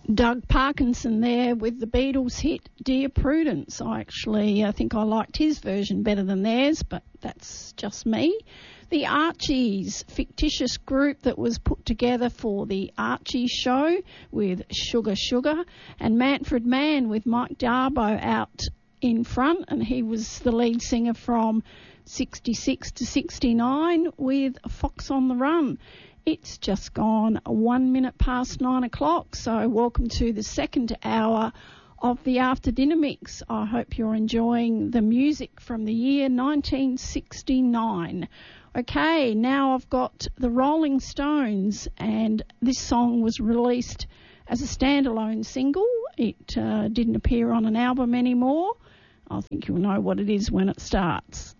Doug Parkinson there with the Beatles hit Dear Prudence. I think I liked his version better than theirs, but that's just me. The Archies, fictitious group that was put together for the Archie show with Sugar Sugar, and Manfred Mann with Mike Darbo out in front, and he was the lead singer from 66 to 69 with Fox on the Run. It's just gone 1 minute past 9 o'clock, so welcome to the second hour of the After Dinner Mix. I hope you're enjoying the music from the year 1969. Okay, now I've got the Rolling Stones, and this song was released as a standalone single. It didn't appear on an album anymore. I think you'll know what it is when it starts.